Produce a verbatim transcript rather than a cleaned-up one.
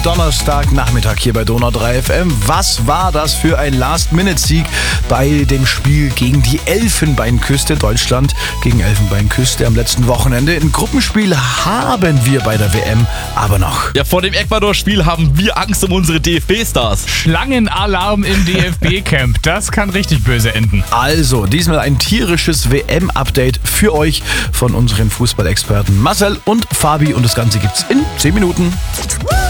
Donnerstagnachmittag hier bei Donau drei F M. Was war das für ein Last-Minute-Sieg bei dem Spiel gegen die Elfenbeinküste? Deutschland gegen Elfenbeinküste am letzten Wochenende. Ein Gruppenspiel haben wir bei der W M aber noch. Ja, vor dem Ecuador-Spiel haben wir Angst um unsere D F B-Stars. Schlangenalarm im D F B-Camp. Das kann richtig böse enden. Also, diesmal ein tierisches W M-Update für euch von unseren Fußballexperten Marcel und Fabi. Und das Ganze gibt's in zehn Minuten.